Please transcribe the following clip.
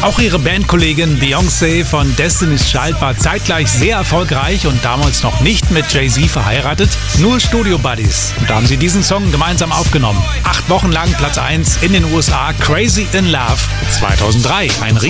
Auch ihre Bandkollegin Beyoncé von Destiny's Child war zeitgleich sehr erfolgreich und damals noch nicht mit Jay-Z verheiratet, nur Studio-Buddies. Und da haben sie diesen Song gemeinsam aufgenommen. 8 Wochen lang Platz 1 in den USA, Crazy in Love 2003. Ein